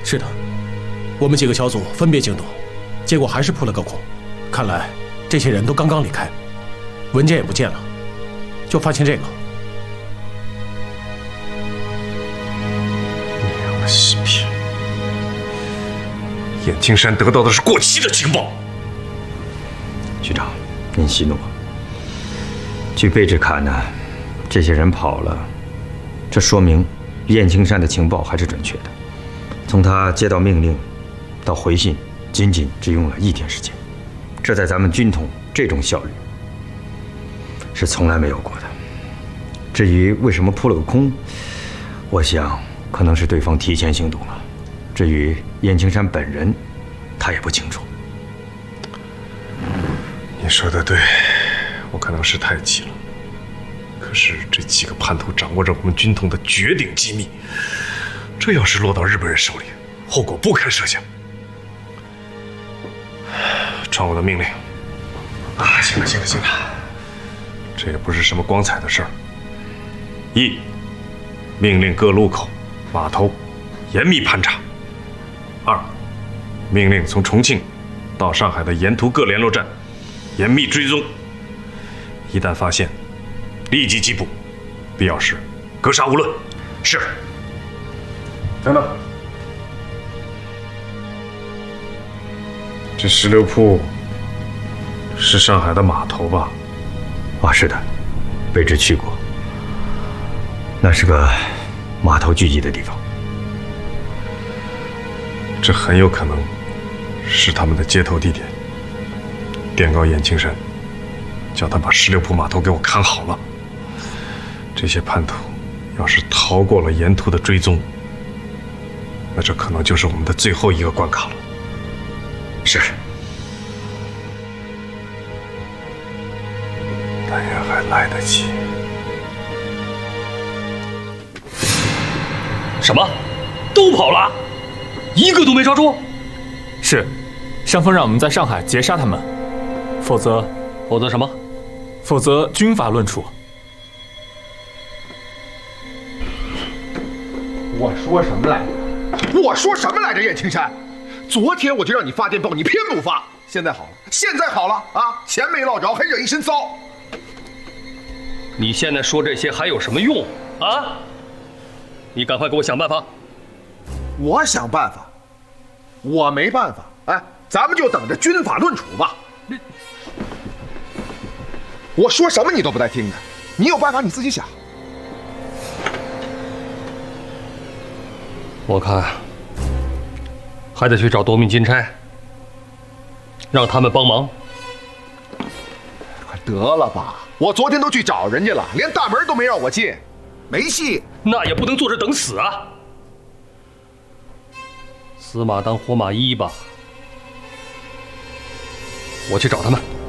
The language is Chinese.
是的，我们几个小组分别行动，结果还是扑了个空。看来这些人都刚刚离开，文件也不见了，就发现这个。 娘的西皮！燕青山得到的是过期的情报。 局长，您息怒。据贝志看呢，这些人跑了，这说明燕青山的情报还是准确的。从他接到命令到回信，仅只用了1天时间，这在咱们军统这种效率是从来没有过的。至于为什么扑了个空，我想可能是对方提前行动了。至于燕青山本人，他也不清楚。 你说的对，我可能是太急了。可是这几个叛徒掌握着我们军统的绝顶机密，这要是落到日本人手里，后果不堪设想。传我的命令。啊，行了，这也不是什么光彩的事儿。1. 命令各路口、码头严密盘查。2. 命令从重庆到上海的沿途各联络站严密追踪，一旦发现，立即缉捕，必要时格杀勿论。是。等等，这16铺是上海的码头吧？ 啊，是的，贝志去过，那是个码头聚集的地方。 这很有可能是他们的接头地点。电告燕青山，叫他把16铺码头给我看好了。这些叛徒要是逃过了沿途的追踪，那这可能就是我们的最后一个关卡了。 是。 但愿还来得及。 什么？都跑了？一个都没抓住？ 是，上峰让我们在上海截杀他们，否则什么？ 否则军法论处。 我说什么来着？燕青山，昨天我就让你发电报，你偏不发。现在好了啊！钱没落着，还惹一身骚。 你现在说这些还有什么用啊？你赶快给我想办法。 我想办法，我没办法。哎，咱们就等着军法论处吧。我说什么你都不带听的，你有办法你自己想。 我看还得去找夺命金钗，让他们帮忙。 快得了吧！我昨天都去找人家了，连大门都没让我进，没戏。 那也不能坐着等死啊！死马当活马医吧。我去找他们。